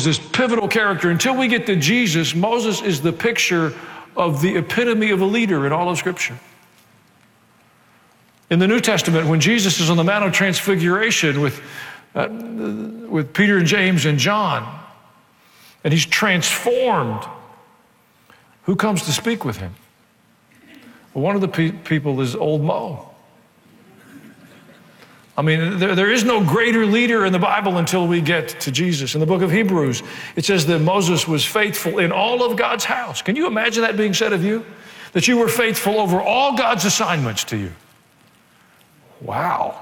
is this pivotal character. Until we get to Jesus, Moses is the picture of the epitome of a leader in all of Scripture. In the New Testament, when Jesus is on the Mount of Transfiguration with Peter and James and John, and he's transformed, who comes to speak with him? Well, one of the people is old Mo. I mean, there is no greater leader in the Bible until we get to Jesus. In the book of Hebrews, it says that Moses was faithful in all of God's house. Can you imagine that being said of you? That you were faithful over all God's assignments to you. Wow.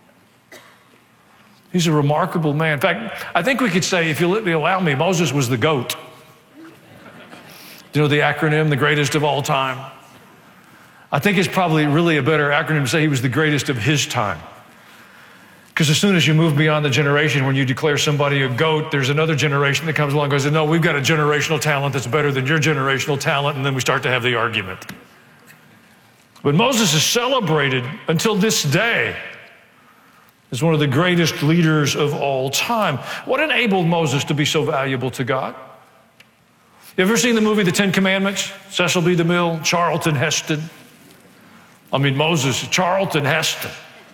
He's a remarkable man. In fact, I think we could say, if you let me allow me, Moses was the GOAT. You know the acronym, the greatest of all time? I think it's probably really a better acronym to say he was the greatest of his time. Because as soon as you move beyond the generation, when you declare somebody a GOAT, there's another generation that comes along and goes, no, we've got a generational talent that's better than your generational talent, and then we start to have the argument. But Moses is celebrated until this day as one of the greatest leaders of all time. What enabled Moses to be so valuable to God? You ever seen the movie The Ten Commandments? Cecil B. DeMille, Charlton Heston. Moses, Charlton Heston.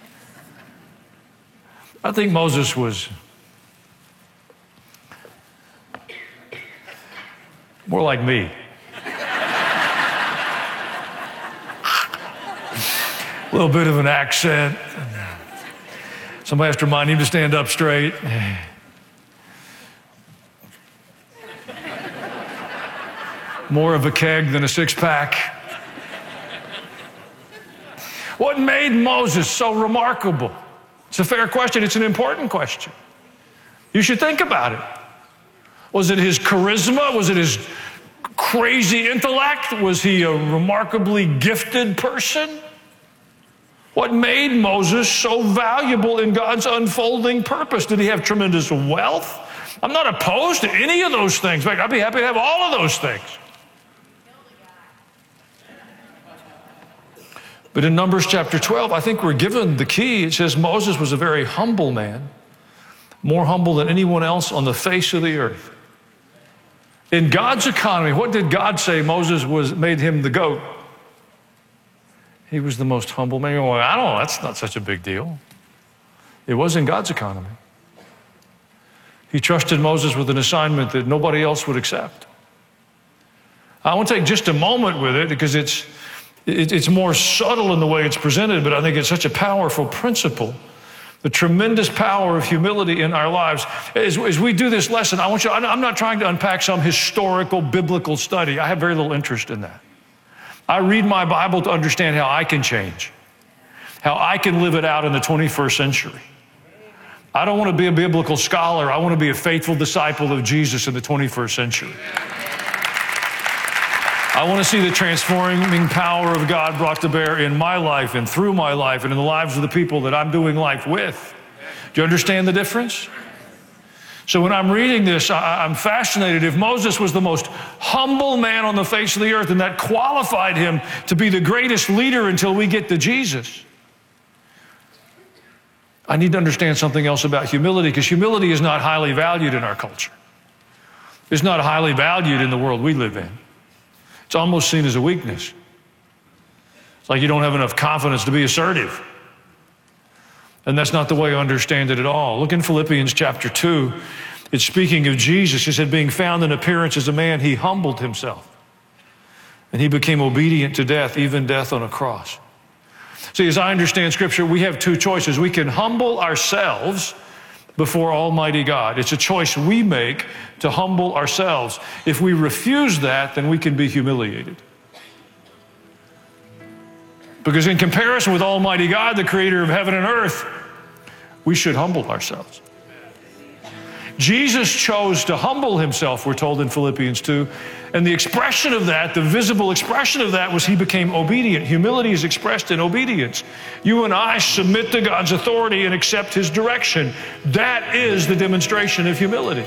I think Moses was more like me. A little bit of an accent. Somebody has to remind him to stand up straight. More of a keg than a six-pack. What made Moses so remarkable? It's a fair question. It's an important question. You should think about it. Was it his charisma? Was it his crazy intellect? Was he a remarkably gifted person? What made Moses so valuable in God's unfolding purpose? Did he have tremendous wealth? I'm not opposed to any of those things. In fact, I'd be happy to have all of those things. But in Numbers chapter 12, I think we're given the key. It says Moses was a very humble man, more humble than anyone else on the face of the earth. In God's economy, what did God say made him the GOAT? He was the most humble man. Well, I don't know, that's not such a big deal. It was in God's economy. He trusted Moses with an assignment that nobody else would accept. I want to take just a moment with it because it's more subtle in the way it's presented, but I think it's such a powerful principle. The tremendous power of humility in our lives. As we do this lesson, I'm not trying to unpack some historical biblical study. I have very little interest in that. I read my Bible to understand how I can change, how I can live it out in the 21st century. I don't want to be a biblical scholar. I want to be a faithful disciple of Jesus in the 21st century. I want to see the transforming power of God brought to bear in my life and through my life and in the lives of the people that I'm doing life with. Do you understand the difference? So when I'm reading this, I'm fascinated. If Moses was the most humble man on the face of the earth, and that qualified him to be the greatest leader until we get to Jesus, I need to understand something else about humility, because humility is not highly valued in our culture. It's not highly valued in the world we live in. It's almost seen as a weakness. It's like you don't have enough confidence to be assertive. And that's not the way I understand it at all. Look in Philippians chapter 2. It's speaking of Jesus. He said, being found in appearance as a man, he humbled himself. And he became obedient to death, even death on a cross. See, as I understand Scripture, we have two choices. We can humble ourselves before Almighty God. It's a choice we make to humble ourselves. If we refuse that, then we can be humiliated. Because in comparison with Almighty God, the creator of heaven and earth, we should humble ourselves. Jesus chose to humble himself, we're told in Philippians 2. And the expression of that, the visible expression of that, was he became obedient. Humility is expressed in obedience. You and I submit to God's authority and accept his direction. That is the demonstration of humility.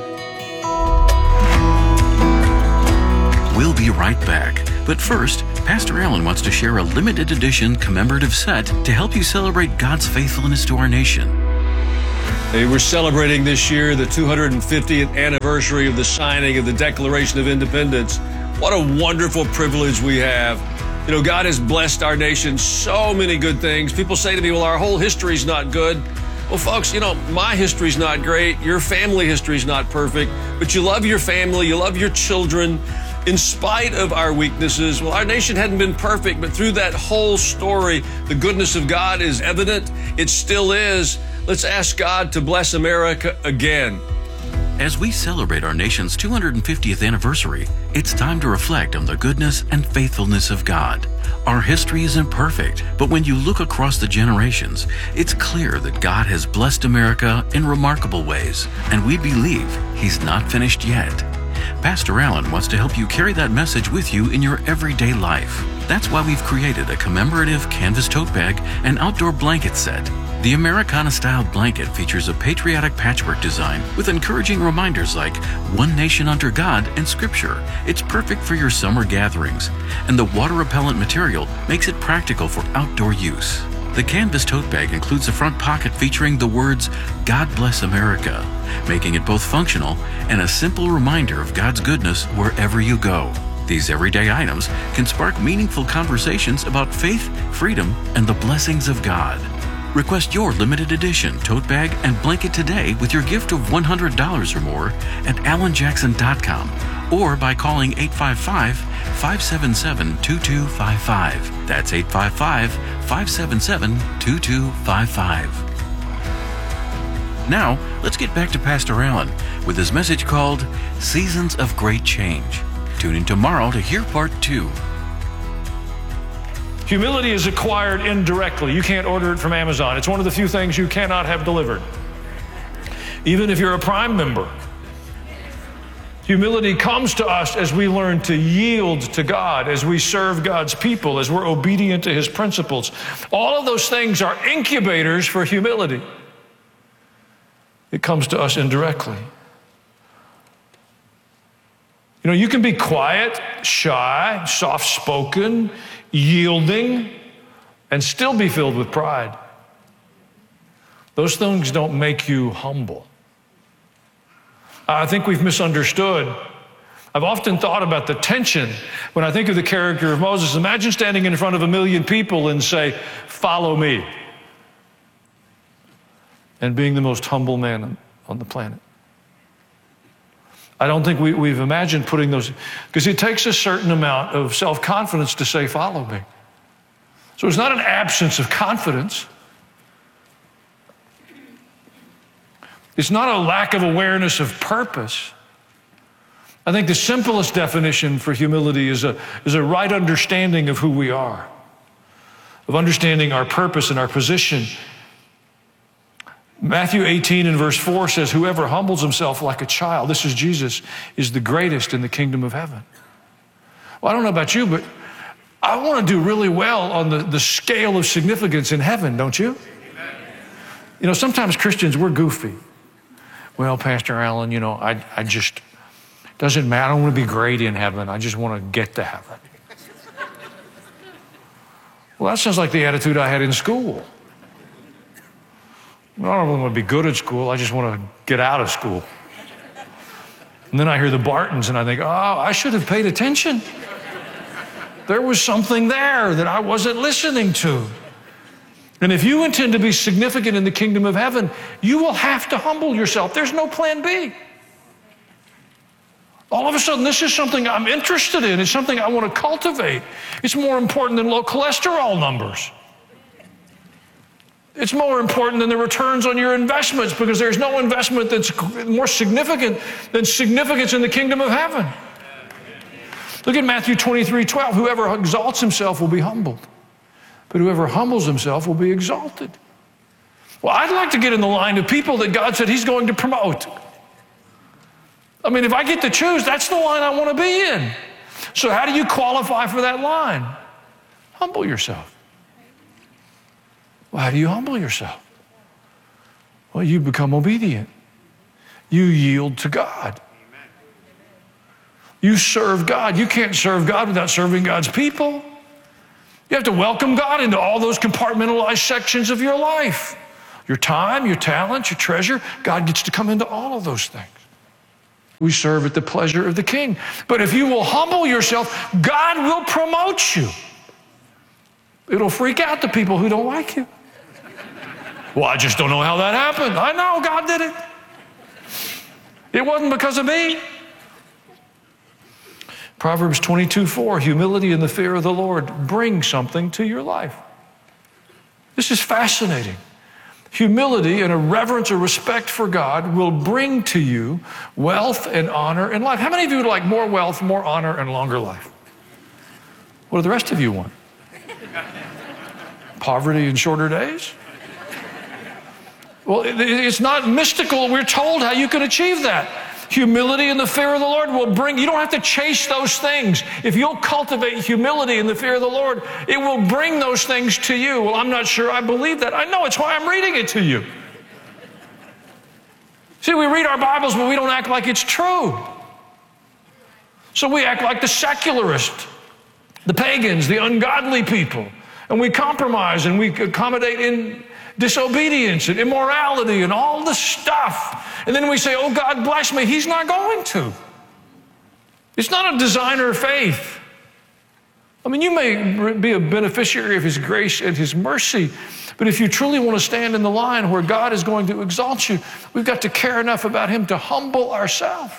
We'll be right back. But first, Pastor Allen wants to share a limited edition commemorative set to help you celebrate God's faithfulness to our nation. We're celebrating this year the 250th anniversary of the signing of the Declaration of Independence. What a wonderful privilege we have. You know, God has blessed our nation so many good things. People say to me, well, our whole history's not good. Well, folks, you know, my history's not great. Your family history's not perfect, but you love your family, you love your children. In spite of our weaknesses, well, our nation hadn't been perfect, but through that whole story, the goodness of God is evident. It still is. Let's ask God to bless America again. As we celebrate our nation's 250th anniversary, it's time to reflect on the goodness and faithfulness of God. Our history isn't perfect, but when you look across the generations, it's clear that God has blessed America in remarkable ways, and we believe He's not finished yet. Pastor Allen wants to help you carry that message with you in your everyday life. That's why we've created a commemorative canvas tote bag and outdoor blanket set. The Americana-style blanket features a patriotic patchwork design with encouraging reminders like one nation under God and Scripture. It's perfect for your summer gatherings, and the water-repellent material makes it practical for outdoor use. The canvas tote bag includes a front pocket featuring the words, God Bless America, making it both functional and a simple reminder of God's goodness wherever you go. These everyday items can spark meaningful conversations about faith, freedom, and the blessings of God. Request your limited edition tote bag and blanket today with your gift of $100 or more at allenjackson.com or by calling 855-577-2255. That's 855-577-2255. Now, let's get back to Pastor Allen with his message called Seasons of Great Change. Tune in tomorrow to hear part 2. Humility is acquired indirectly. You can't order it from Amazon. It's one of the few things you cannot have delivered, even if you're a Prime member. Humility comes to us as we learn to yield to God, as we serve God's people, as we're obedient to His principles. All of those things are incubators for humility. It comes to us indirectly. You know, you can be quiet, shy, soft-spoken, yielding, and still be filled with pride. Those things don't make you humble. I think we've misunderstood. I've often thought about the tension when I think of the character of Moses. Imagine standing in front of 1 million people and say, "Follow me," and being the most humble man on the planet. I don't think we've imagined putting those, because it takes a certain amount of self-confidence to say, "Follow me." So it's not an absence of confidence. It's not a lack of awareness of purpose. I think the simplest definition for humility is a right understanding of who we are, of understanding our purpose and our position. Matthew 18 and verse 4 says, "Whoever humbles himself like a child," this is Jesus, "is the greatest in the kingdom of heaven." Well, I don't know about you, but I want to do really well on the scale of significance in heaven, don't you? Amen. You know, sometimes Christians, we're goofy. Well, Pastor Allen, you know, I just, doesn't matter. I don't want to be great in heaven. I just want to get to heaven. Well, that sounds like the attitude I had in school. I don't want to be good at school. I just want to get out of school. And then I hear the Bartons and I think, oh, I should have paid attention. There was something there that I wasn't listening to. And if you intend to be significant in the kingdom of heaven, you will have to humble yourself. There's no plan B. All of a sudden, this is something I'm interested in. It's something I want to cultivate. It's more important than low cholesterol numbers. It's more important than the returns on your investments, because there's no investment that's more significant than significance in the kingdom of heaven. Look at Matthew 23:12. Whoever exalts himself will be humbled, but whoever humbles himself will be exalted. Well, I'd like to get in the line of people that God said He's going to promote. I mean, if I get to choose, that's the line I want to be in. So how do you qualify for that line? Humble yourself. Well, how do you humble yourself? Well, you become obedient. You yield to God. You serve God. You can't serve God without serving God's people. You have to welcome God into all those compartmentalized sections of your life. your time, your talent, your treasure. God gets to come into all of those things. We serve at the pleasure of the King. But if you will humble yourself, God will promote you. It'll freak out the people who don't like you. Well, I just don't know how that happened. I know God did it. It wasn't because of me. Proverbs 22:4, humility and the fear of the Lord bring something to your life. This is fascinating. Humility and a reverence or respect for God will bring to you wealth and honor and life. How many of you would like more wealth, more honor, and longer life? What do the rest of you want? Poverty and shorter days? Well, it's not mystical. We're told how you can achieve that. Humility and the fear of the Lord will bring, you don't have to chase those things. If you'll cultivate humility and the fear of the Lord, it will bring those things to you. Well, I'm not sure I believe that. I know, it's why I'm reading it to you. See, we read our Bibles, but we don't act like it's true. So we act like the secularists, the pagans, the ungodly people. And we compromise and we accommodate in disobedience and immorality and all the stuff. And then we say, oh, God bless me. He's not going to. It's not a designer of faith. I mean, you may be a beneficiary of His grace and His mercy, but if you truly want to stand in the line where God is going to exalt you, we've got to care enough about Him to humble ourselves.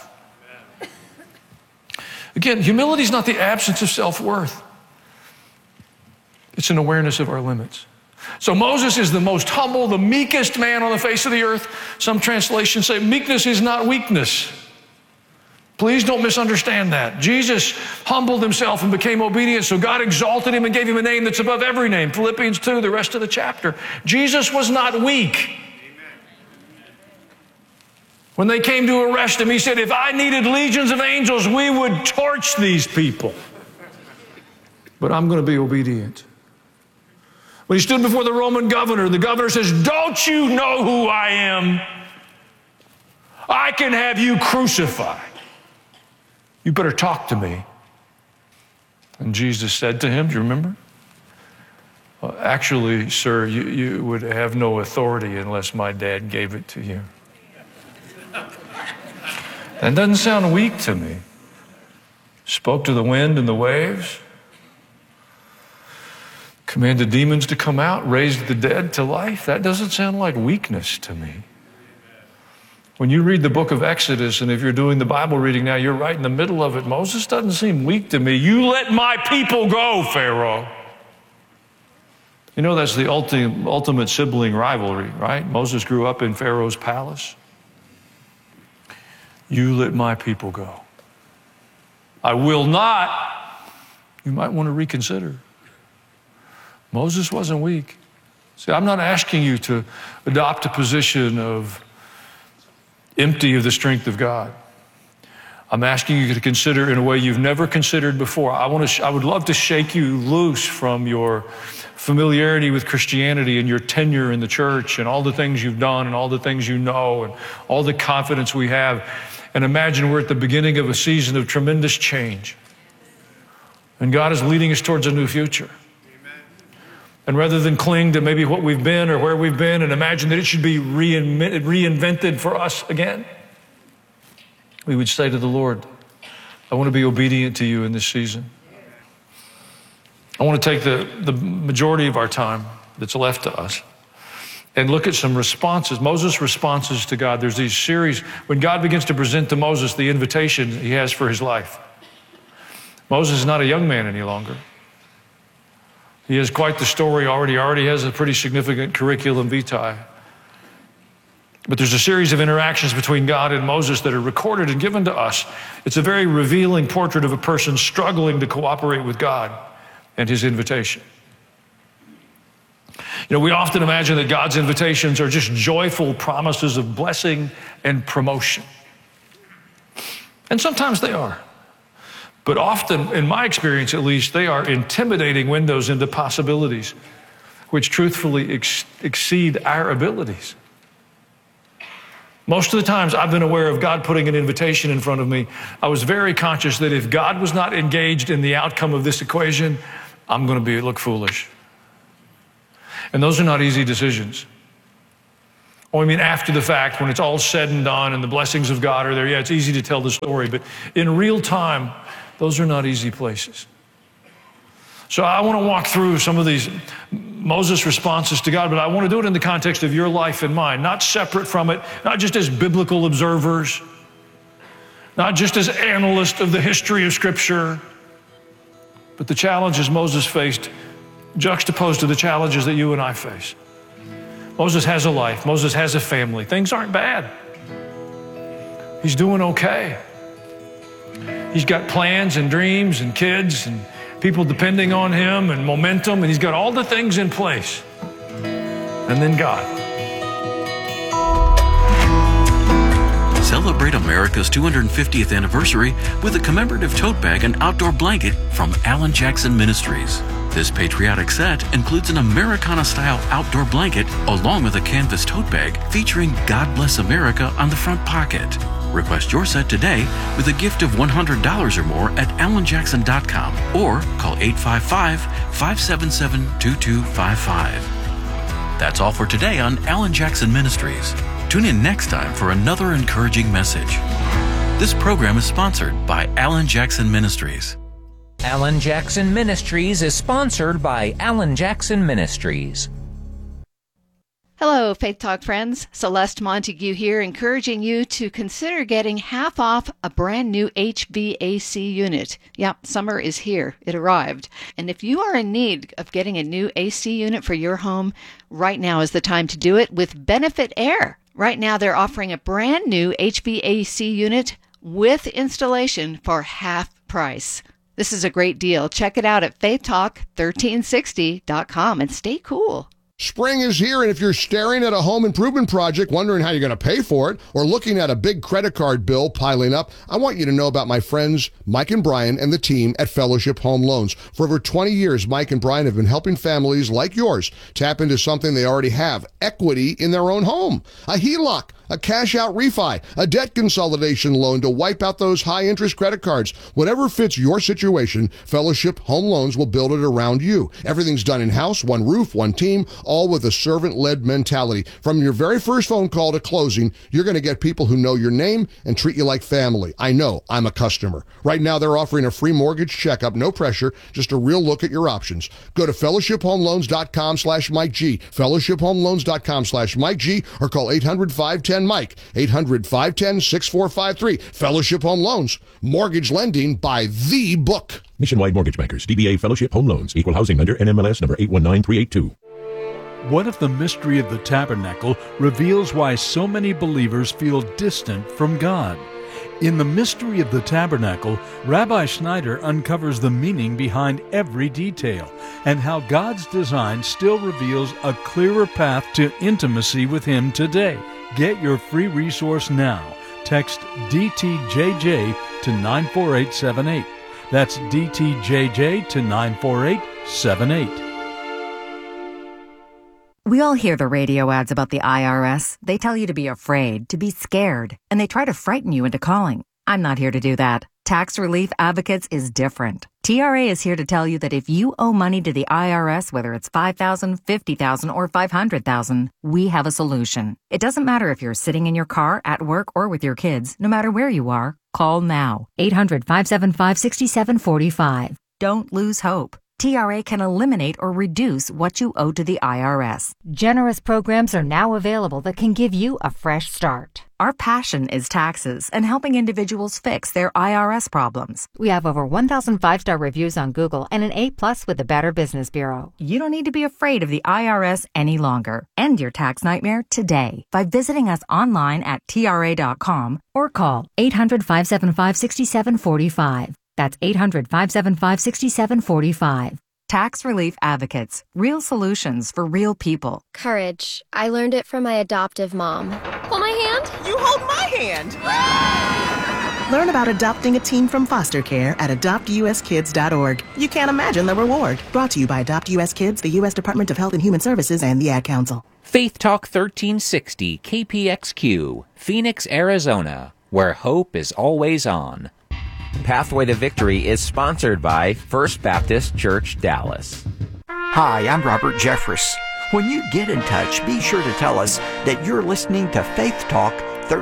Again, humility is not the absence of self-worth. It's an awareness of our limits. So Moses is the most humble, the meekest man on the face of the earth. Some translations say meekness is not weakness. Please don't misunderstand that. Jesus humbled himself and became obedient, so God exalted him and gave him a name that's above every name. Philippians 2, the rest of the chapter. Jesus was not weak. When they came to arrest him, he said, if I needed legions of angels, we would torch these people. But I'm going to be obedient. When he stood before the Roman governor, the governor says, don't you know who I am? I can have you crucified. You better talk to me. And Jesus said to him, do you remember? Actually, sir, you would have no authority unless my dad gave it to you. That doesn't sound weak to me. Spoke to the wind and the waves. Commanded demons to come out, raised the dead to life. That doesn't sound like weakness to me. When you read the book of Exodus, and if you're doing the Bible reading now, you're right in the middle of it. Moses doesn't seem weak to me. You let my people go, Pharaoh. You know that's the ultimate sibling rivalry, right? Moses grew up in Pharaoh's palace. You let my people go. I will not. You might want to reconsider. Moses wasn't weak. See, I'm not asking you to adopt a position of empty of the strength of God. I'm asking you to consider in a way you've never considered before. I would love to shake you loose from your familiarity with Christianity and your tenure in the church and all the things you've done and all the things you know and all the confidence we have. And imagine we're at the beginning of a season of tremendous change. And God is leading us towards a new future. And rather than cling to maybe what we've been or where we've been and imagine that it should be reinvented for us again, we would say to the Lord, I want to be obedient to you in this season. I want to take the majority of our time that's left to us and look at some responses, Moses' responses to God. There's these series, when God begins to present to Moses the invitation he has for his life. Moses is not a young man any longer. He has quite the story already. He already has a pretty significant curriculum vitae. But there's a series of interactions between God and Moses that are recorded and given to us. It's a very revealing portrait of a person struggling to cooperate with God and his invitation. You know, we often imagine that God's invitations are just joyful promises of blessing and promotion. And sometimes they are. But often, in my experience at least, they are intimidating windows into possibilities which truthfully exceed our abilities. Most of the times I've been aware of God putting an invitation in front of me, I was very conscious that if God was not engaged in the outcome of this equation, I'm going to look foolish. And those are not easy decisions. Oh, I mean, after the fact, when it's all said and done and the blessings of God are there, yeah, it's easy to tell the story. But in real time, those are not easy places. So I want to walk through some of these Moses' responses to God, but I want to do it in the context of your life and mine, not separate from it, not just as biblical observers, not just as analysts of the history of Scripture, but the challenges Moses faced juxtaposed to the challenges that you and I face. Moses has a life. Moses has a family. Things aren't bad. He's doing okay. He's got plans and dreams and kids and people depending on him and momentum, and he's got all the things in place. And then God. Celebrate America's 250th anniversary with a commemorative tote bag and outdoor blanket from Alan Jackson Ministries. This patriotic set includes an Americana-style outdoor blanket along with a canvas tote bag featuring God Bless America on the front pocket. Request your set today with a gift of $100 or more at alanjackson.com or call 855-577-2255. That's all for today on Alan Jackson Ministries. Tune in next time for another encouraging message. This program is sponsored by Alan Jackson Ministries. Alan Jackson Ministries is sponsored by Alan Jackson Ministries. Hello, Faith Talk friends. Celeste Montague here, encouraging you to consider getting half off a brand new HVAC unit. Yep, summer is here. It arrived. And if you are in need of getting a new AC unit for your home, right now is the time to do it with Benefit Air. Right now, they're offering a brand new HVAC unit with installation for half price. This is a great deal. Check it out at faithtalk1360.com and stay cool. Spring is here, and if you're staring at a home improvement project, wondering how you're going to pay for it, or looking at a big credit card bill piling up, I want you to know about my friends Mike and Brian and the team at Fellowship Home Loans. For over 20 years, Mike and Brian have been helping families like yours tap into something they already have, equity in their own home. A HELOC, a cash-out refi, a debt consolidation loan to wipe out those high-interest credit cards. Whatever fits your situation, Fellowship Home Loans will build it around you. Everything's done in-house, one roof, one team, all with a servant-led mentality. From your very first phone call to closing, you're going to get people who know your name and treat you like family. I know, I'm a customer. Right now, they're offering a free mortgage checkup, no pressure, just a real look at your options. Go to fellowshiphomeloans.com/Mike G, fellowshiphomeloans.com/Mike G, or call 800-510-MIKE, 800-510-6453. Fellowship Home Loans, mortgage lending by the book. Nationwide Mortgage Bankers, DBA Fellowship Home Loans, Equal Housing Lender, NMLS number 819382. What if the mystery of the tabernacle reveals why so many believers feel distant from God? In The Mystery of the Tabernacle, Rabbi Schneider uncovers the meaning behind every detail and how God's design still reveals a clearer path to intimacy with Him today. Get your free resource now. Text DTJJ to 94878. That's DTJJ to 94878. We all hear the radio ads about the IRS. They tell you to be afraid, to be scared, and they try to frighten you into calling. I'm not here to do that. Tax Relief Advocates is different. TRA is here to tell you that if you owe money to the IRS, whether it's $5,000, $50,000, or $500,000, we have a solution. It doesn't matter if you're sitting in your car, at work, or with your kids. No matter where you are, call now. 800-575-6745. Don't lose hope. TRA can eliminate or reduce what you owe to the IRS. Generous programs are now available that can give you a fresh start. Our passion is taxes and helping individuals fix their IRS problems. We have over 1,000 5-star reviews on Google and an A+ with the Better Business Bureau. You don't need to be afraid of the IRS any longer. End your tax nightmare today by visiting us online at TRA.com or call 800-575-6745. That's 800-575-6745. Tax Relief Advocates. Real solutions for real people. Courage. I learned it from my adoptive mom. Hold my hand. You hold my hand. Learn about adopting a teen from foster care at adoptuskids.org. You can't imagine the reward. Brought to you by Adopt US Kids, the U.S. Department of Health and Human Services, and the Ad Council. Faith Talk 1360 KPXQ, Phoenix, Arizona, where hope is always on. Pathway to Victory is sponsored by First Baptist Church, Dallas. Hi, I'm Robert Jeffress. When you get in touch, be sure to tell us that you're listening to Faith Talk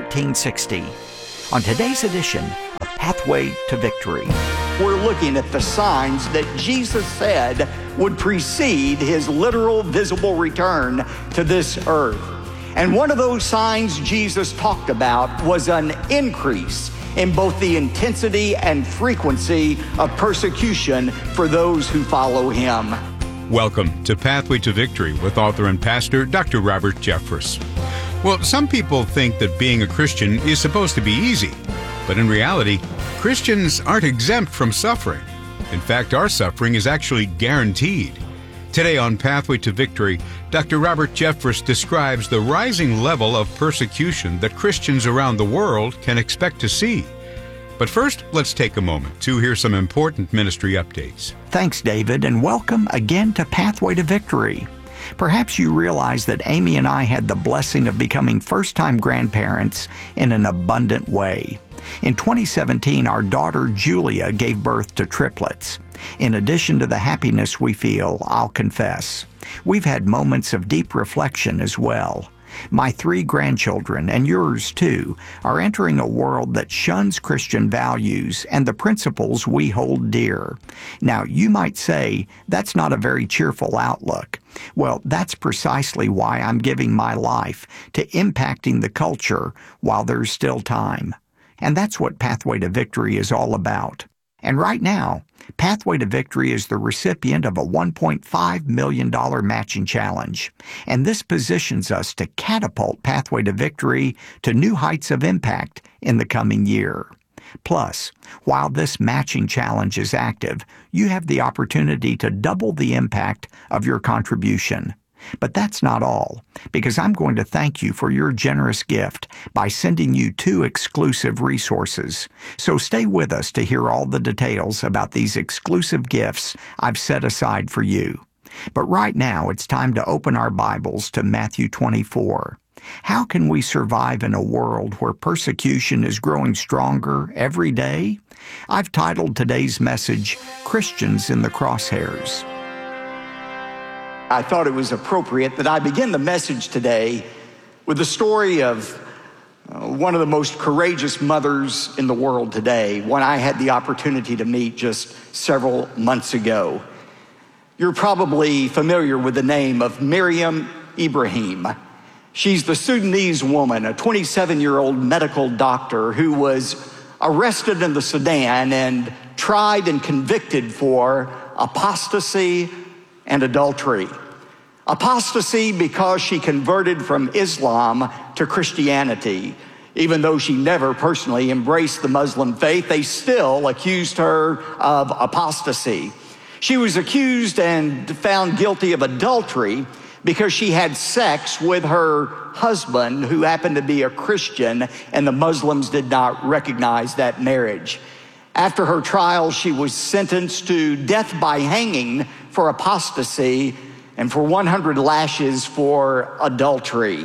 1360. On today's edition of Pathway to Victory, we're looking at the signs that Jesus said would precede his literal visible return to this earth. And one of those signs Jesus talked about was an increase in both the intensity and frequency of persecution for those who follow him. Welcome to Pathway to Victory with author and pastor Dr. Robert Jeffress. Well, some people think that being a Christian is supposed to be easy, but in reality, Christians aren't exempt from suffering. In fact, our suffering is actually guaranteed. Today on Pathway to Victory, Dr. Robert Jeffress describes the rising level of persecution that Christians around the world can expect to see. But first, let's take a moment to hear some important ministry updates. Thanks, David, and welcome again to Pathway to Victory. Perhaps you realize that Amy and I had the blessing of becoming first-time grandparents in an abundant way. In 2017, our daughter Julia gave birth to triplets. In addition to the happiness we feel, I'll confess, we've had moments of deep reflection as well. My 3 grandchildren, and yours too, are entering a world that shuns Christian values and the principles we hold dear. Now, you might say, that's not a very cheerful outlook. Well, that's precisely why I'm giving my life to impacting the culture while there's still time. And that's what Pathway to Victory is all about. And right now, Pathway to Victory is the recipient of a $1.5 million matching challenge. And this positions us to catapult Pathway to Victory to new heights of impact in the coming year. Plus, while this matching challenge is active, you have the opportunity to double the impact of your contribution. But that's not all, because I'm going to thank you for your generous gift by sending you 2 exclusive resources. So stay with us to hear all the details about these exclusive gifts I've set aside for you. But right now, it's time to open our Bibles to Matthew 24. How can we survive in a world where persecution is growing stronger every day? I've titled today's message, Christians in the Crosshairs. I thought it was appropriate that I begin the message today with the story of one of the most courageous mothers in the world today, one I had the opportunity to meet just several months ago. You're probably familiar with the name of Miriam Ibrahim. She's the Sudanese woman, a 27-year-old medical doctor who was arrested in the Sudan and tried and convicted for apostasy and adultery. Apostasy because she converted from Islam to Christianity. Even though she never personally embraced the Muslim faith, they still accused her of apostasy. She was accused and found guilty of adultery because she had sex with her husband, who happened to be a Christian, and the Muslims did not recognize that marriage. After her trial, she was sentenced to death by hanging for apostasy and for 100 lashes for adultery.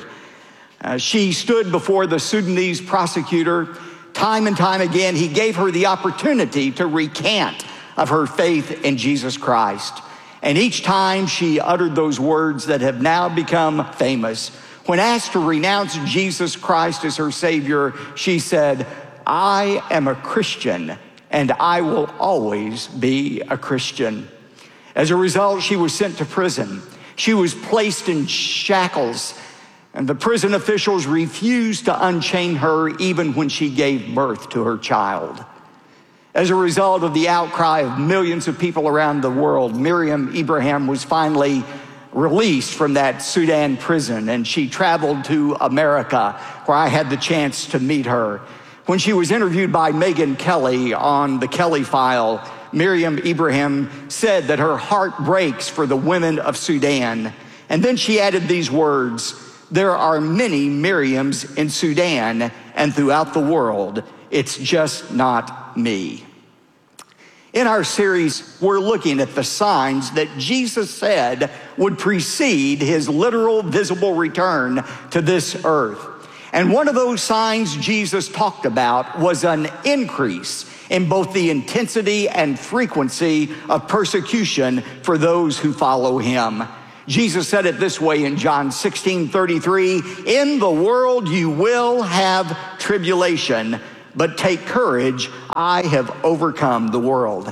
She stood before the Sudanese prosecutor time and time again. He gave her the opportunity to recant of her faith in Jesus Christ. And each time she uttered those words that have now become famous. When asked to renounce Jesus Christ as her Savior, she said, "I am a Christian, and I will always be a Christian." As a result, she was sent to prison. She was placed in shackles, and the prison officials refused to unchain her even when she gave birth to her child. As a result of the outcry of millions of people around the world, Miriam Ibrahim was finally released from that Sudan prison, and she traveled to America, where I had the chance to meet her. When she was interviewed by Megyn Kelly on the Kelly File, Miriam Ibrahim said that her heart breaks for the women of Sudan. And then she added these words, "There are many Miriams in Sudan and throughout the world. It's just not me." In our series, we're looking at the signs that Jesus said would precede his literal visible return to this earth. And one of those signs Jesus talked about was an increase in both the intensity and frequency of persecution for those who follow him. Jesus said it this way in John 16:33, "In the world you will have tribulation, but take courage, I have overcome the world."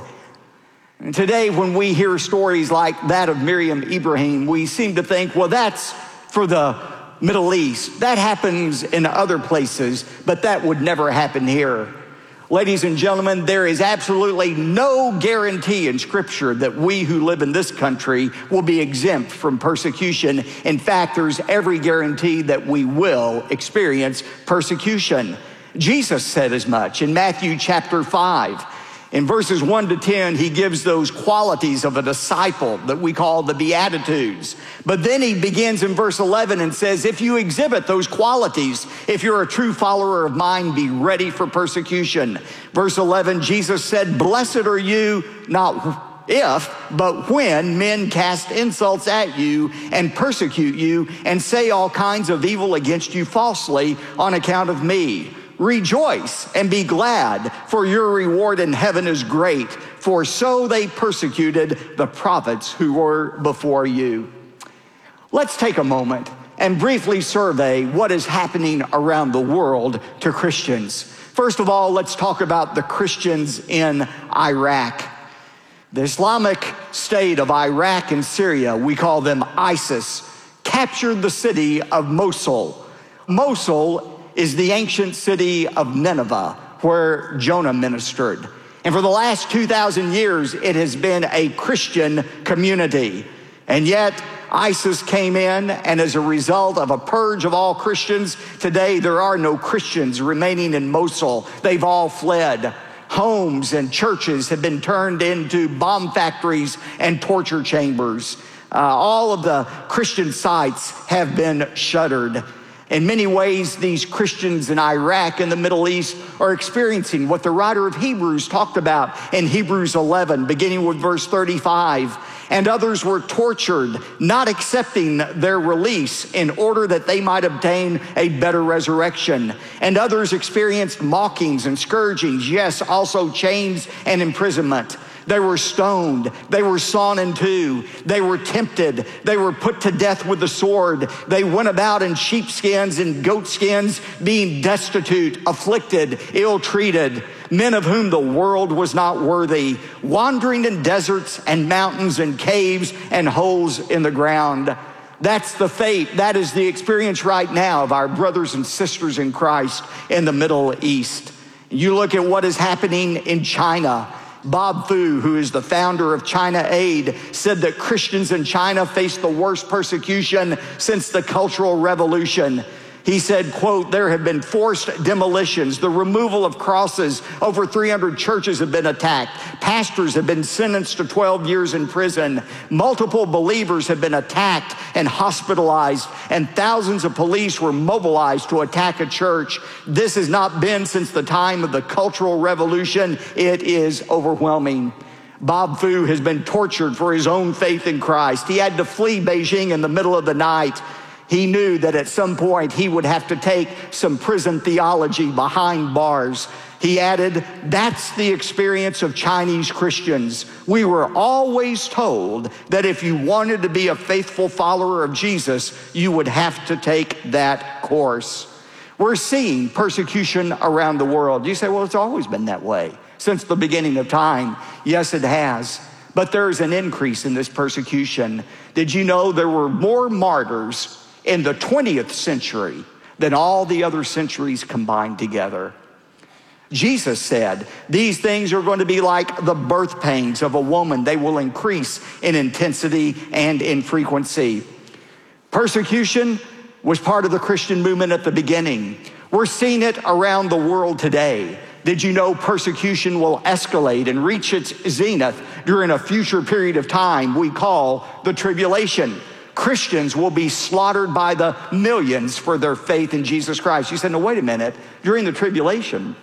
And today, when we hear stories like that of Miriam Ibrahim, we seem to think, well, that's for the Middle East. That happens in other places, but that would never happen here. Ladies and gentlemen, there is absolutely no guarantee in Scripture that we who live in this country will be exempt from persecution. In fact, there's every guarantee that we will experience persecution. Jesus said as much in Matthew chapter 5. In verses 1 to 10, he gives those qualities of a disciple that we call the Beatitudes. But then he begins in verse 11 and says, if you exhibit those qualities, if you're a true follower of mine, be ready for persecution. Verse 11, Jesus said, blessed are you, not if, but when men cast insults at you and persecute you and say all kinds of evil against you falsely on account of me. Rejoice and be glad, for your reward in heaven is great, for so they persecuted the prophets who were before you. Let's take a moment and briefly survey what is happening around the world to Christians. First of all, let's talk about the Christians in Iraq. The Islamic State of Iraq and Syria, we call them ISIS, captured the city of Mosul. Mosul is the ancient city of Nineveh, where Jonah ministered. And for the last 2,000 years, it has been a Christian community. And yet, ISIS came in, and as a result of a purge of all Christians, today there are no Christians remaining in Mosul. They've all fled. Homes and churches have been turned into bomb factories and torture chambers. All of the Christian sites have been shuttered. In many ways, these Christians in Iraq and the Middle East are experiencing what the writer of Hebrews talked about in Hebrews 11, beginning with verse 35. And others were tortured, not accepting their release in order that they might obtain a better resurrection. And others experienced mockings and scourgings, yes, also chains and imprisonment. They were stoned. They were sawn in two. They were tempted. They were put to death with the sword. They went about in sheepskins and goatskins, being destitute, afflicted, ill-treated, men of whom the world was not worthy, wandering in deserts and mountains and caves and holes in the ground. That's the fate. That is the experience right now of our brothers and sisters in Christ in the Middle East. You look at what is happening in China. Bob Fu, who is the founder of China Aid, said that Christians in China face the worst persecution since the Cultural Revolution. He said, quote, there have been forced demolitions, the removal of crosses. Over 300 churches have been attacked. Pastors have been sentenced to 12 years in prison. Multiple believers have been attacked and hospitalized, and thousands of police were mobilized to attack a church. This has not been since the time of the Cultural Revolution. It is overwhelming. Bob Fu has been tortured for his own faith in Christ. He had to flee Beijing in the middle of the night. He knew that at some point he would have to take some prison theology behind bars. He added, that's the experience of Chinese Christians. We were always told that if you wanted to be a faithful follower of Jesus, you would have to take that course. We're seeing persecution around the world. You say, well, it's always been that way since the beginning of time. Yes, it has. But there's an increase in this persecution. Did you know there were more martyrs in the 20th century than all the other centuries combined together? Jesus said, these things are going to be like the birth pangs of a woman. They will increase in intensity and in frequency. Persecution was part of the Christian movement at the beginning. We're seeing it around the world today. Did you know persecution will escalate and reach its zenith during a future period of time we call the tribulation? Christians will be slaughtered by the millions for their faith in Jesus Christ. You said, no, wait a minute. During the tribulation,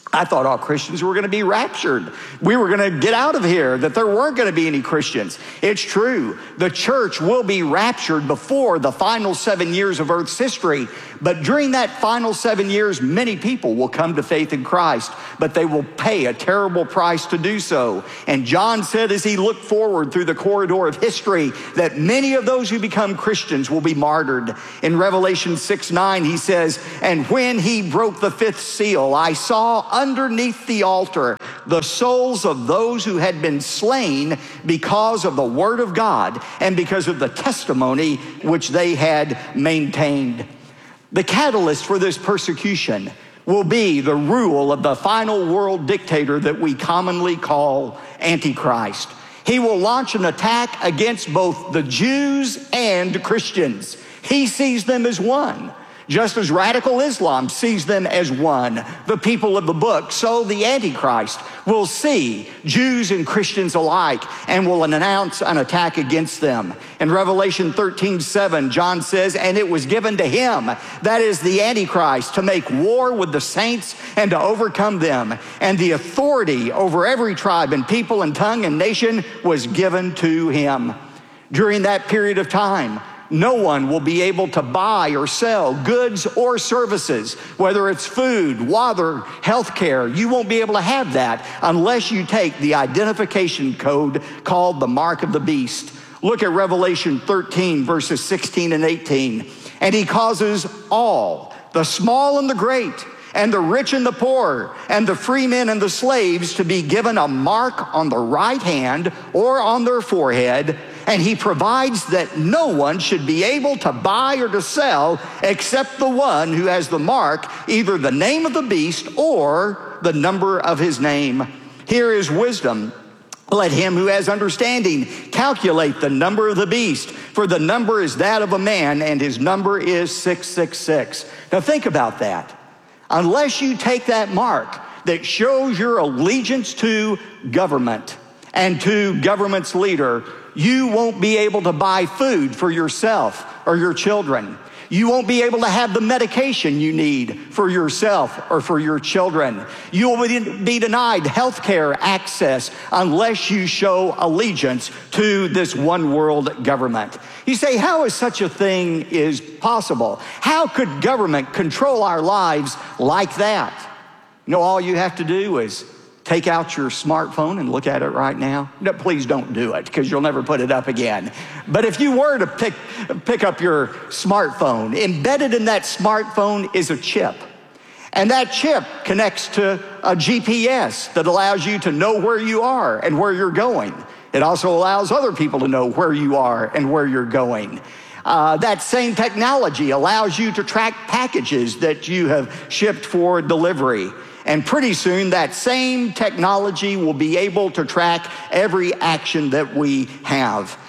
I thought all Christians were going to be raptured. We were going to get out of here, that there weren't going to be any Christians. It's true. The church will be raptured before the final 7 years of Earth's history. But during that final 7 years, many people will come to faith in Christ, but they will pay a terrible price to do so. And John said as he looked forward through the corridor of history that many of those who become Christians will be martyred. In Revelation 6:9, he says, "And when he broke the fifth seal, I saw underneath the altar the souls of those who had been slain because of the word of God and because of the testimony which they had maintained." The catalyst for this persecution will be the rule of the final world dictator that we commonly call Antichrist. He will launch an attack against both the Jews and Christians. He sees them as one. Just as radical Islam sees them as one, the people of the book, so the Antichrist will see Jews and Christians alike and will announce an attack against them. In Revelation 13:7, John says, "And it was given to him," that is the Antichrist, "to make war with the saints and to overcome them. And the authority over every tribe and people and tongue and nation was given to him." During that period of time, no one will be able to buy or sell goods or services, whether it's food, water, health care. You won't be able to have that unless you take the identification code called the Mark of the Beast. Look at Revelation 13, verses 16 and 18. "And he causes all, the small and the great, and the rich and the poor, and the free men and the slaves, to be given a mark on the right hand or on their forehead. And he provides that no one should be able to buy or to sell except the one who has the mark, either the name of the beast or the number of his name. Here is wisdom. Let him who has understanding calculate the number of the beast, for the number is that of a man, and his number is 666. Now think about that. Unless you take that mark that shows your allegiance to government and to government's leader, you won't be able to buy food for yourself or your children. You won't be able to have the medication you need for yourself or for your children. You will be denied health care access unless you show allegiance to this one world government. You say, how is such a thing is possible? How could government control our lives like that? You know, all you have to do is take out your smartphone and look at it right now. No, please don't do it, because you'll never put it up again. But if you were to pick up your smartphone, embedded in that smartphone is a chip. And that chip connects to a GPS that allows you to know where you are and where you're going. It also allows other people to know where you are and where you're going. That same technology allows you to track packages that you have shipped for delivery. And pretty soon, that same technology will be able to track every action that we have.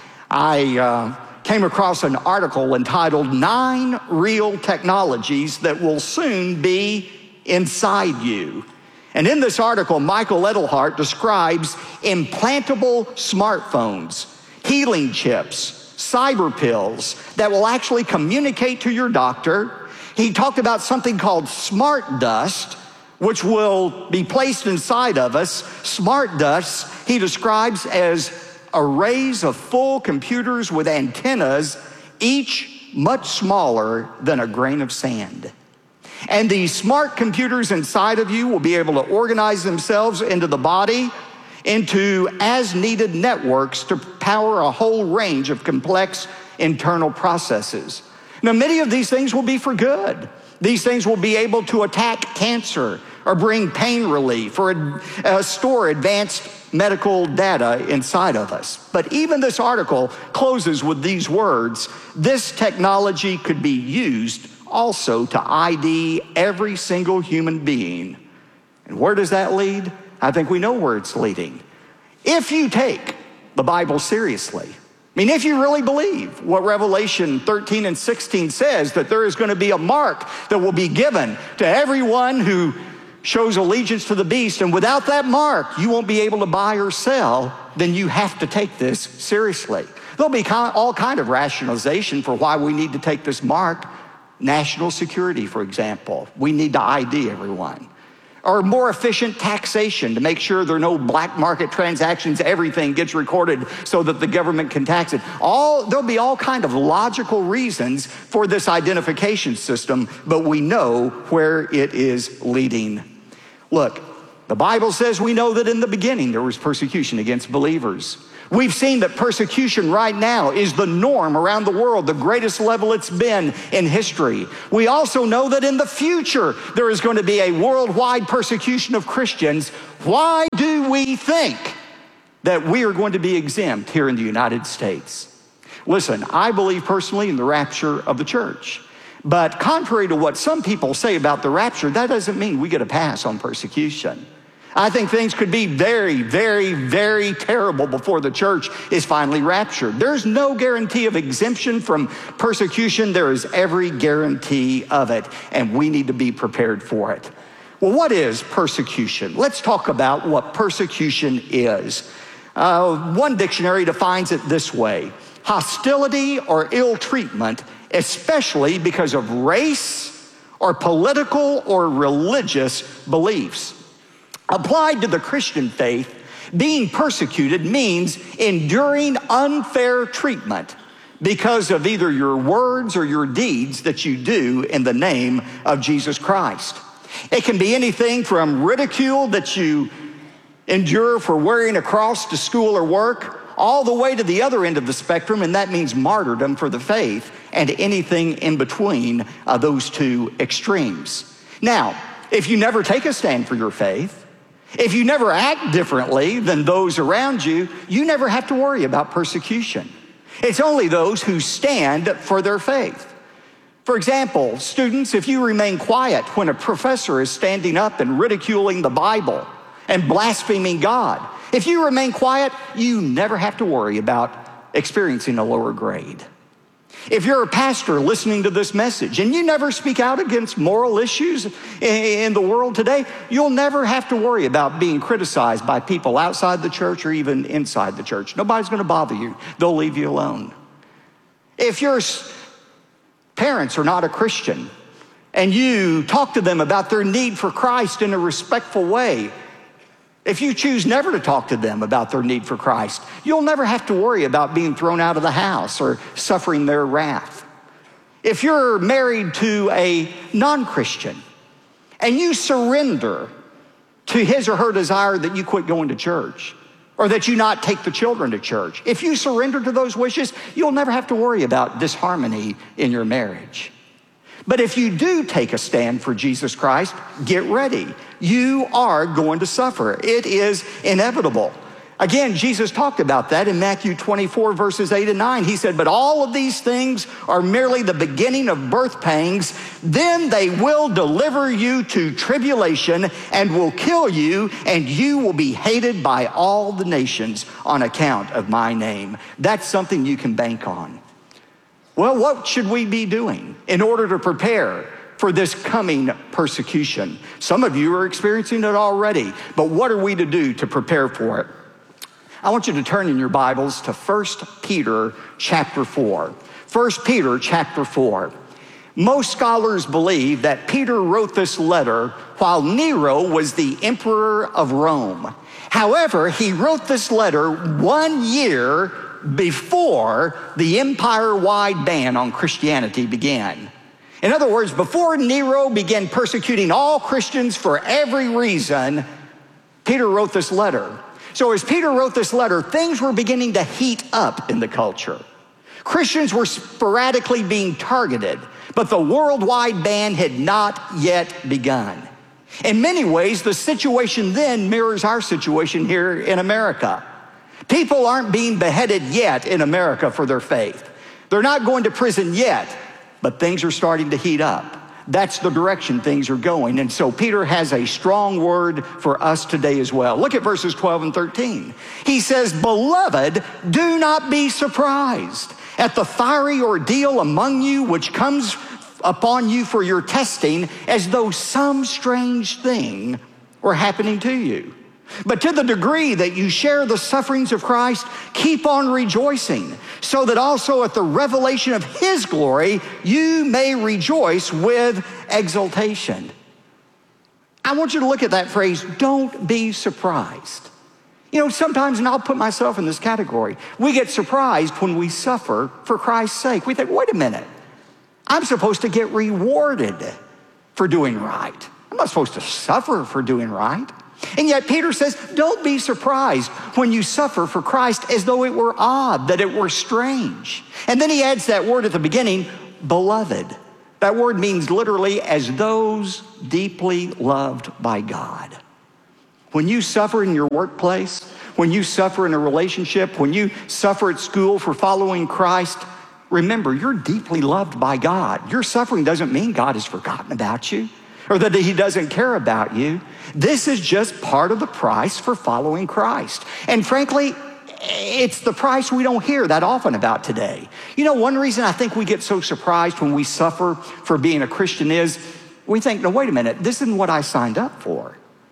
I came across an article entitled 9 Real Technologies That Will Soon Be Inside You. And in this article, Michael Edelhart describes implantable smartphones, healing chips, cyber pills that will actually communicate to your doctor. He talked about something called smart dust, which will be placed inside of us. Smart dust, he describes as arrays of full computers with antennas, each much smaller than a grain of sand. And these smart computers inside of you will be able to organize themselves into the body, into as-needed networks to power a whole range of complex internal processes. Now, many of these things will be for good. These things will be able to attack cancer or bring pain relief or store advanced medical data inside of us. But even this article closes with these words: this technology could be used also to ID every single human being. And where does that lead? I think we know where it's leading. If you take the Bible seriously, I mean, if you really believe what Revelation 13 and 16 says, that there is going to be a mark that will be given to everyone who shows allegiance to the beast, and without that mark, you won't be able to buy or sell, then you have to take this seriously. There'll be all kind of rationalization for why we need to take this mark. National security, for example. We need to ID everyone. or more efficient taxation to make sure there are no black market transactions, everything gets recorded so that the government can tax it. There'll be all kind of logical reasons for this identification system, but we know where it is leading. Look, the Bible says we know that in the beginning there was persecution against believers. We've seen that persecution right now is the norm around the world, the greatest level it's been in history. We also know that in the future there is going to be a worldwide persecution of Christians. Why do we think that we are going to be exempt here in the United States? Listen, I believe personally in the rapture of the church. But contrary to what some people say about the rapture, that doesn't mean we get a pass on persecution. I think things could be very, very, very terrible before the church is finally raptured. There's no guarantee of exemption from persecution. There is every guarantee of it, and we need to be prepared for it. Well, what is persecution? Let's talk about what persecution is. One dictionary defines it this way: hostility or ill treatment, especially because of race or political or religious beliefs. Applied to the Christian faith, being persecuted means enduring unfair treatment because of either your words or your deeds that you do in the name of Jesus Christ. It can be anything from ridicule that you endure for wearing a cross to school or work, all the way to the other end of the spectrum, and that means martyrdom for the faith, and anything in between those two extremes. Now, if you never take a stand for your faith, if you never act differently than those around you, you never have to worry about persecution. It's only those who stand for their faith. For example, students, if you remain quiet when a professor is standing up and ridiculing the Bible and blaspheming God, if you remain quiet, you never have to worry about experiencing a lower grade. If you're a pastor listening to this message and you never speak out against moral issues in the world today, you'll never have to worry about being criticized by people outside the church or even inside the church. Nobody's going to bother you. They'll leave you alone. If your parents are not a Christian and you talk to them about their need for Christ in a respectful way, if you choose never to talk to them about their need for Christ, you'll never have to worry about being thrown out of the house or suffering their wrath. If you're married to a non-Christian and you surrender to his or her desire that you quit going to church or that you not take the children to church, if you surrender to those wishes, you'll never have to worry about disharmony in your marriage. But if you do take a stand for Jesus Christ, get ready. You are going to suffer. It is inevitable. Again, Jesus talked about that in Matthew 24, verses 8 and 9. He said, but all of these things are merely the beginning of birth pangs. Then they will deliver you to tribulation and will kill you, and you will be hated by all the nations on account of my name. That's something you can bank on. Well, what should we be doing in order to prepare for this coming persecution? Some of you are experiencing it already, but what are we to do to prepare for it? I want you to turn in your Bibles to 1 Peter chapter 4. 1 Peter chapter 4. Most scholars believe that Peter wrote this letter while Nero was the emperor of Rome. However, he wrote this letter 1 year before the empire-wide ban on Christianity began. In other words, before Nero began persecuting all Christians for every reason, Peter wrote this letter. So as Peter wrote this letter, things were beginning to heat up in the culture. Christians were sporadically being targeted, but the worldwide ban had not yet begun. In many ways, the situation then mirrors our situation here in America. People aren't being beheaded yet in America for their faith. They're not going to prison yet, but things are starting to heat up. That's the direction things are going. And so Peter has a strong word for us today as well. Look at verses 12 and 13. He says, beloved, do not be surprised at the fiery ordeal among you which comes upon you for your testing, as though some strange thing were happening to you. But to the degree that you share the sufferings of Christ, keep on rejoicing, so that also at the revelation of his glory, you may rejoice with exultation. I want you to look at that phrase, don't be surprised. You know, sometimes, and I'll put myself in this category, we get surprised when we suffer for Christ's sake. We think, wait a minute, I'm supposed to get rewarded for doing right. I'm not supposed to suffer for doing right. And yet Peter says, don't be surprised when you suffer for Christ as though it were odd, that it were strange. And then he adds that word at the beginning, beloved. That word means literally as those deeply loved by God. When you suffer in your workplace, when you suffer in a relationship, when you suffer at school for following Christ, remember, you're deeply loved by God. Your suffering doesn't mean God has forgotten about you or that he doesn't care about you. This is just part of the price for following Christ. And frankly, it's the price we don't hear that often about today. You know, one reason I think we get so surprised when we suffer for being a Christian is we think, no, wait a minute, this isn't what I signed up for.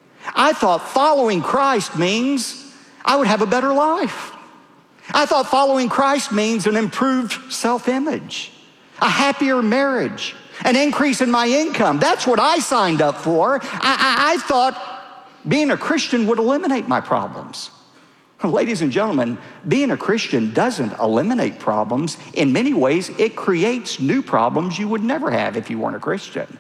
I thought following Christ means I would have a better life. I thought following Christ means an improved self-image, a happier marriage, an increase in my income. That's what I signed up for. I thought being a Christian would eliminate my problems. Ladies and gentlemen, being a Christian doesn't eliminate problems. In many ways, it creates new problems you would never have if you weren't a Christian,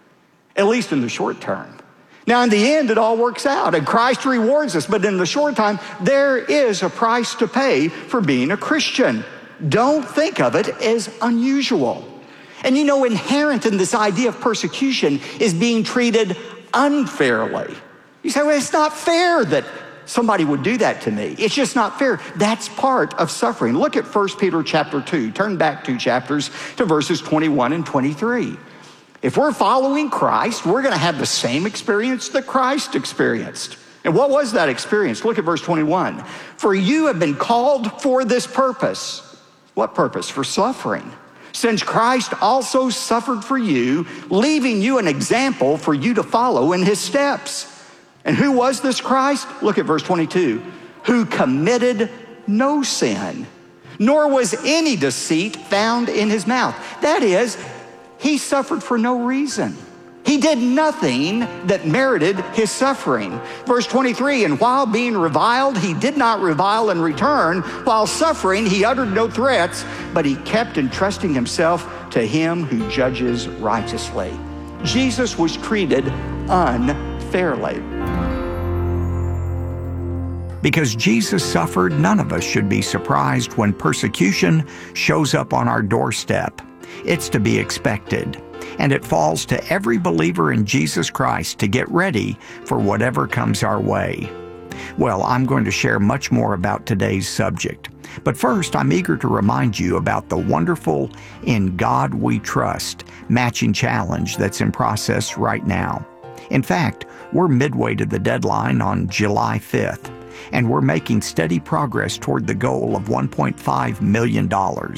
at least in the short term. Now, in the end, it all works out, and Christ rewards us. But in the short time, there is a price to pay for being a Christian. Don't think of it as unusual. And you know, inherent in this idea of persecution is being treated unfairly. You say, well, it's not fair that somebody would do that to me. It's just not fair. That's part of suffering. Look at 1 Peter chapter 2. Turn back 2 chapters to verses 21 and 23. If we're following Christ, we're going to have the same experience that Christ experienced. And what was that experience? Look at verse 21. For you have been called for this purpose. What purpose? For suffering. Since Christ also suffered for you, leaving you an example for you to follow in his steps. And who was this Christ? Look at verse 22. Who committed no sin, nor was any deceit found in his mouth. That is, he suffered for no reason. He did nothing that merited his suffering. Verse 23, and while being reviled, he did not revile in return. While suffering, he uttered no threats, but he kept entrusting himself to him who judges righteously. Jesus was treated unfairly. Because Jesus suffered, none of us should be surprised when persecution shows up on our doorstep. It's to be expected, and it falls to every believer in Jesus Christ to get ready for whatever comes our way. Well, I'm going to share much more about today's subject. But first, I'm eager to remind you about the wonderful In God We Trust matching challenge that's in process right now. In fact, we're midway to the deadline on July 5th. And we're making steady progress toward the goal of $1.5 million.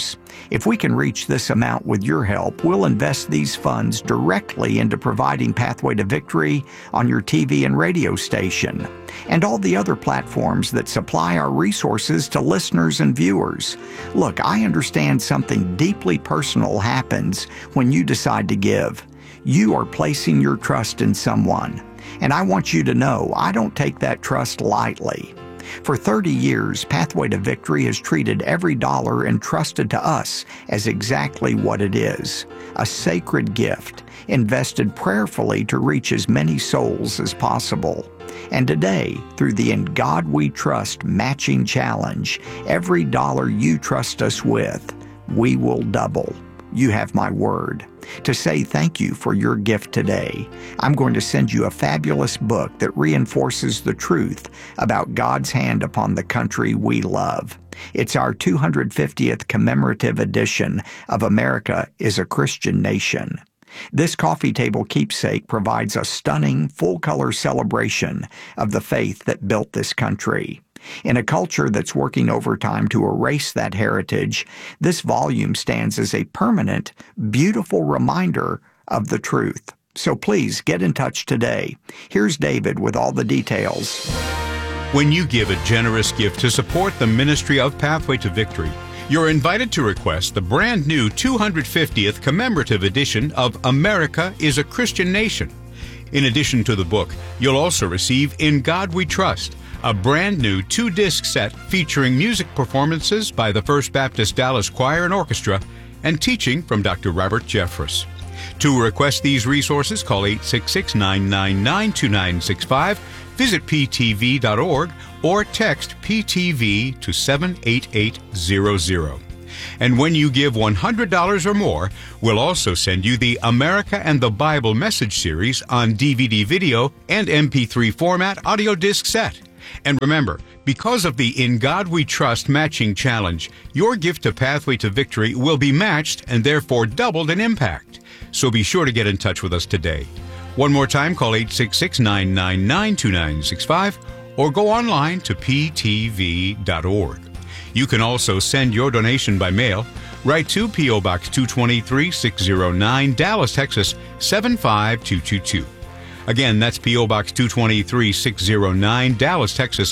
If we can reach this amount with your help, we'll invest these funds directly into providing Pathway to Victory on your TV and radio station, and all the other platforms that supply our resources to listeners and viewers. Look, I understand something deeply personal happens when you decide to give. You are placing your trust in someone. And I want you to know I don't take that trust lightly. For 30 years, Pathway to Victory has treated every dollar entrusted to us as exactly what it is, a sacred gift invested prayerfully to reach as many souls as possible. And today, through the In God We Trust matching challenge, every dollar you trust us with, we will double. You have my word. To say thank you for your gift today, I'm going to send you a fabulous book that reinforces the truth about God's hand upon the country we love. It's our 250th commemorative edition of America is a Christian Nation. This coffee table keepsake provides a stunning, full-color celebration of the faith that built this country. In a culture that's working overtime to erase that heritage, this volume stands as a permanent, beautiful reminder of the truth. So please get in touch today. Here's David with all the details. When you give a generous gift to support the ministry of Pathway to Victory, you're invited to request the brand new 250th commemorative edition of America is a Christian Nation. In addition to the book, you'll also receive In God We Trust, a brand new 2-disc set featuring music performances by the First Baptist Dallas Choir and Orchestra and teaching from Dr. Robert Jeffress. To request these resources, call 866-999-2965, visit ptv.org, or text PTV to 78800. And when you give $100 or more, we'll also send you the America and the Bible message series on DVD video and MP3 format audio disc set. And remember, because of the In God We Trust matching challenge, your gift to Pathway to Victory will be matched and therefore doubled in impact. So be sure to get in touch with us today. One more time, call 866-999-2965 or go online to ptv.org. You can also send your donation by mail. Write to P.O. Box 223, 609, Dallas, Texas, 75222. Again, that's P.O. Box 223, 609, Dallas, Texas,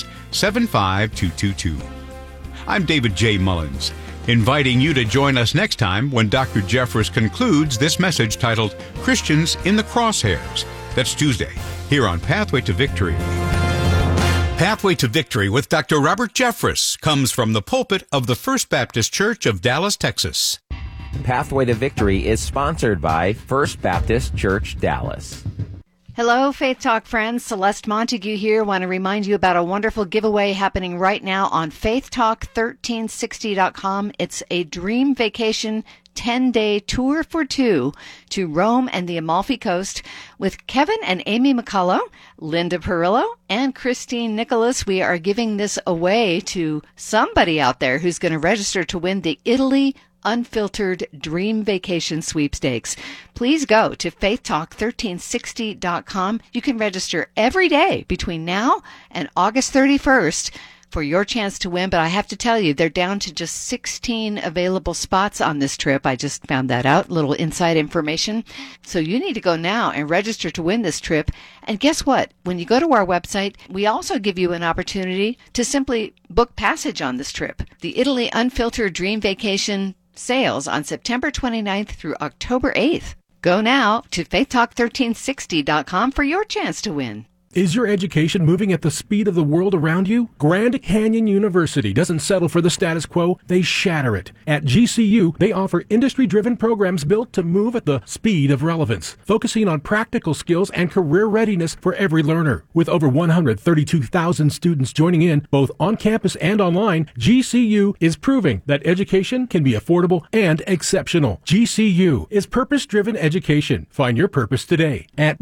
75222. I'm David J. Mullins, inviting you to join us next time when Dr. Jeffress concludes this message titled Christians in the Crosshairs. That's Tuesday, here on Pathway to Victory. Pathway to Victory with Dr. Robert Jeffress comes from the pulpit of the First Baptist Church of Dallas, Texas. Pathway to Victory is sponsored by First Baptist Church, Dallas. Hello, Faith Talk friends. Celeste Montague here. Want to remind you about a wonderful giveaway happening right now on faithtalk1360.com. It's a dream vacation 10-day tour for two to Rome and the Amalfi Coast with Kevin and Amy McCullough, Linda Perillo, and Christine Nicholas. We are giving this away to somebody out there who's going to register to win the Italy Unfiltered Dream Vacation Sweepstakes. Please go to faithtalk1360.com. You can register every day between now and August 31st for your chance to win, but I have to tell you, they're down to just 16 available spots on this trip. I just found that out, little inside information. So you need to go now and register to win this trip. And guess what? When you go to our website, we also give you an opportunity to simply book passage on this trip. The Italy Unfiltered Dream Vacation sales on September 29th through October 8th. Go now to faithtalk1360.com for your chance to win. Is your education moving at the speed of the world around you? Grand Canyon University doesn't settle for the status quo, they shatter it. At GCU, they offer industry-driven programs built to move at the speed of relevance, focusing on practical skills and career readiness for every learner. With over 132,000 students joining in, both on campus and online, GCU is proving that education can be affordable and exceptional. GCU is purpose-driven education. Find your purpose today at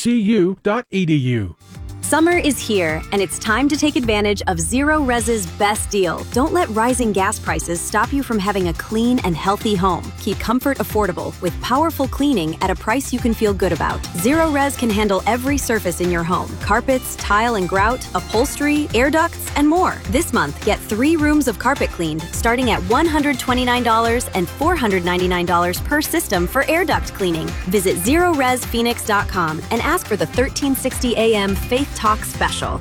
gcu.edu. Summer is here, and it's time to take advantage of Zero Res's best deal. Don't let rising gas prices stop you from having a clean and healthy home. Keep comfort affordable with powerful cleaning at a price you can feel good about. Zero Res can handle every surface in your home: carpets, tile and grout, upholstery, air ducts, and more. This month, get 3 rooms of carpet cleaned, starting at $129 and $499 per system for air duct cleaning. Visit ZeroResPhoenix.com and ask for the 1360 AM Faith Talk special.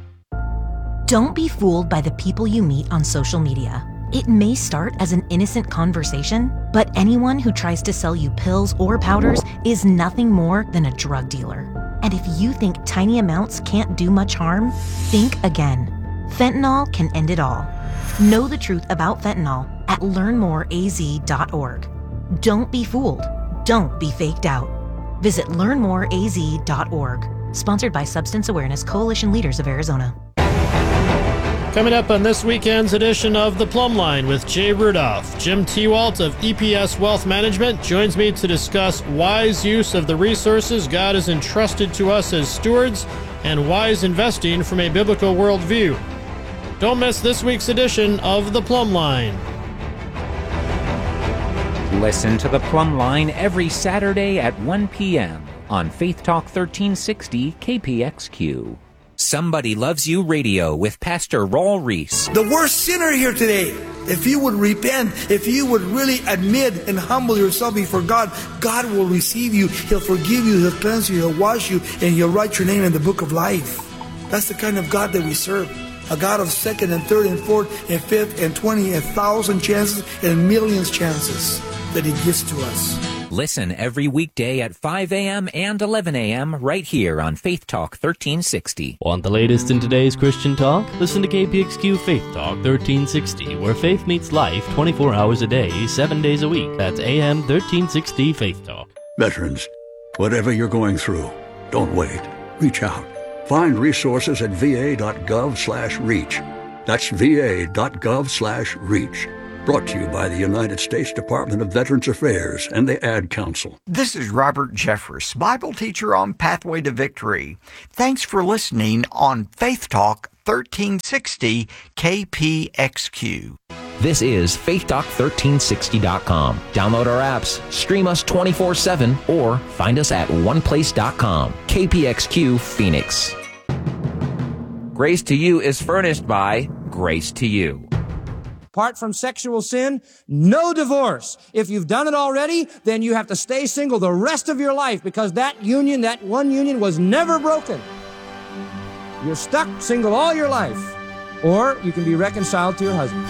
Don't be fooled by the people you meet on social media. It may start as an innocent conversation, but anyone who tries to sell you pills or powders is nothing more than a drug dealer. And if you think tiny amounts can't do much harm, think again. Fentanyl can end it all. Know the truth about fentanyl at learnmoreaz.org. Don't be fooled. Don't be faked out. Visit learnmoreaz.org. Sponsored by Substance Awareness Coalition Leaders of Arizona. Coming up on this weekend's edition of The Plumb Line with Jay Rudolph, Jim Tewalt of EPS Wealth Management joins me to discuss wise use of the resources God has entrusted to us as stewards and wise investing from a biblical worldview. Don't miss this week's edition of The Plumb Line. Listen to The Plumb Line every Saturday at 1 p.m. on Faith Talk 1360 KPXQ. Somebody Loves You Radio with Pastor Raul Reese. The worst sinner here today, if you would repent, if you would really admit and humble yourself before God, God will receive you. He'll forgive you. He'll cleanse you. He'll wash you. And He'll write your name in the book of life. That's the kind of God that we serve. A God of second and third and fourth and fifth and 20 and 1,000 chances and millions chances that He gives to us. Listen every weekday at 5 a.m. and 11 a.m. right here on Faith Talk 1360. Want the latest in today's Christian talk? Listen to KPXQ Faith Talk 1360, where faith meets life 24 hours a day, 7 days a week. That's AM 1360 Faith Talk. Veterans, whatever you're going through, don't wait. Reach out. Find resources at va.gov/reach. That's va.gov/reach. Brought to you by the United States Department of Veterans Affairs and the Ad Council. This is Robert Jeffress, Bible teacher on Pathway to Victory. Thanks for listening on Faith Talk 1360 KPXQ. This is FaithTalk1360.com. Download our apps, stream us 24/7, or find us at oneplace.com. KPXQ Phoenix. Grace to You is furnished by Grace to You. Apart from sexual sin, no divorce. If you've done it already, then you have to stay single the rest of your life because that one union was never broken. You're stuck single all your life. Or you can be reconciled to your husband.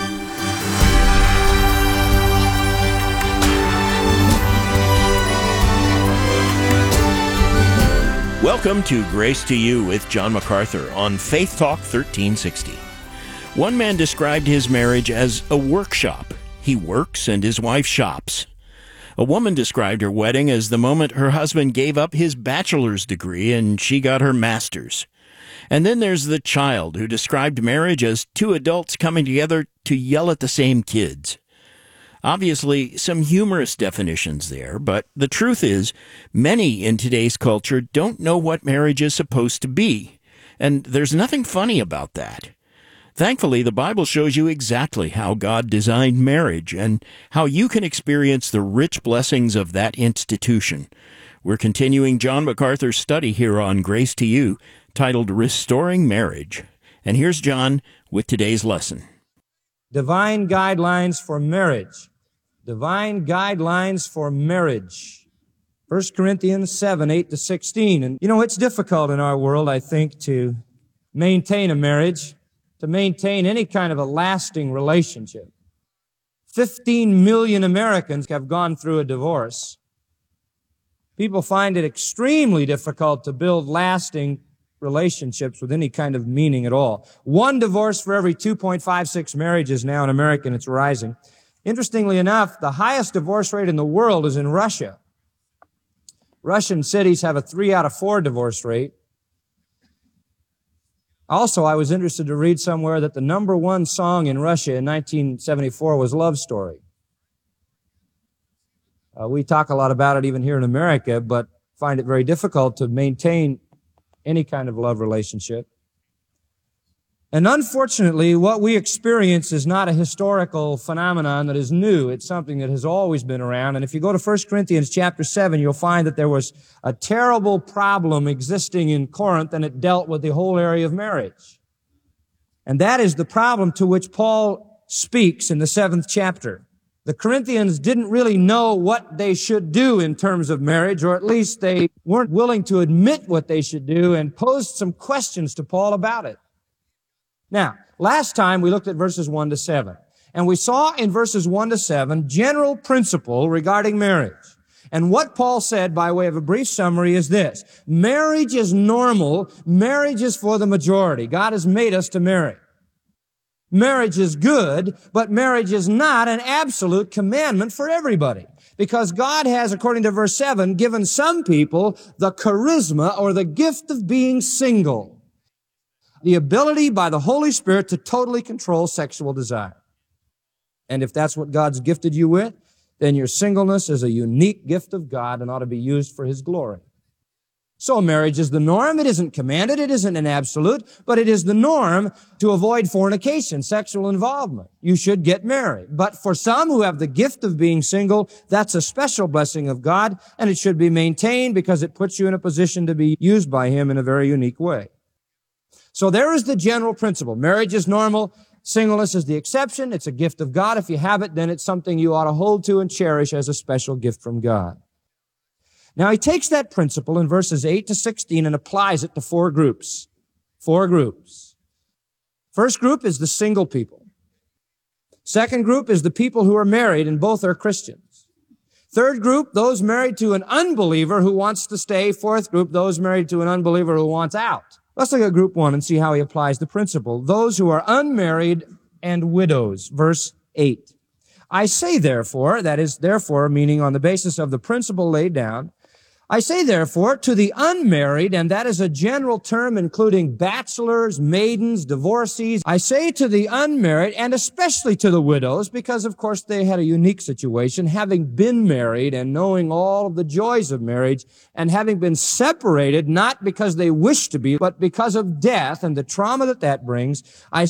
Welcome to Grace to You with John MacArthur on Faith Talk 1360. One man described his marriage as a workshop. He works and his wife shops. A woman described her wedding as the moment her husband gave up his bachelor's degree and she got her master's. And then there's the child who described marriage as two adults coming together to yell at the same kids. Obviously, some humorous definitions there, but the truth is, many in today's culture don't know what marriage is supposed to be. And there's nothing funny about that. Thankfully, the Bible shows you exactly how God designed marriage and how you can experience the rich blessings of that institution. We're continuing John MacArthur's study here on Grace to You, titled Restoring Marriage. And here's John with today's lesson. Divine guidelines for marriage. Divine guidelines for marriage. 1 Corinthians 7, 8-16. And it's difficult in our world, I think, to maintain a marriage, to maintain any kind of a lasting relationship. 15 million Americans have gone through a divorce. People find it extremely difficult to build lasting relationships with any kind of meaning at all. One divorce for every 2.56 marriages now in America, and it's rising. Interestingly enough, the highest divorce rate in the world is in Russia. Russian cities have a 3 out of 4 divorce rate. Also, I was interested to read somewhere that the number one song in Russia in 1974 was Love Story. We talk a lot about it even here in America, but find it very difficult to maintain any kind of love relationship. And unfortunately, what we experience is not a historical phenomenon that is new. It's something that has always been around. And if you go to 1 Corinthians chapter 7, you'll find that there was a terrible problem existing in Corinth, and it dealt with the whole area of marriage. And that is the problem to which Paul speaks in the 7th chapter. The Corinthians didn't really know what they should do in terms of marriage, or at least they weren't willing to admit what they should do, and posed some questions to Paul about it. Now, last time we looked at verses 1-7, and we saw in verses 1-7 general principle regarding marriage. And what Paul said, by way of a brief summary, is this: marriage is normal, marriage is for the majority. God has made us to marry. Marriage is good, but marriage is not an absolute commandment for everybody. Because God has, according to verse 7, given some people the charisma or the gift of being single. The ability by the Holy Spirit to totally control sexual desire. And if that's what God's gifted you with, then your singleness is a unique gift of God and ought to be used for His glory. So marriage is the norm. It isn't commanded. It isn't an absolute, but it is the norm to avoid fornication, sexual involvement. You should get married. But for some who have the gift of being single, that's a special blessing of God, and it should be maintained because it puts you in a position to be used by Him in a very unique way. So there is the general principle. Marriage is normal. Singleness is the exception. It's a gift of God. If you have it, then it's something you ought to hold to and cherish as a special gift from God. Now, he takes that principle in verses 8-16 and applies it to 4 groups. 4 groups. First group is the single people. Second group is the people who are married and both are Christians. Third group, those married to an unbeliever who wants to stay. Fourth group, those married to an unbeliever who wants out. Let's look at group 1 and see how he applies the principle. Those who are unmarried and widows. Verse 8. I say therefore, that is therefore meaning on the basis of the principle laid down, I say therefore to the unmarried, and that is a general term including bachelors, maidens, divorcees. I say to the unmarried, and especially to the widows, because of course they had a unique situation, having been married and knowing all of the joys of marriage, and having been separated, not because they wished to be, but because of death and the trauma that brings. I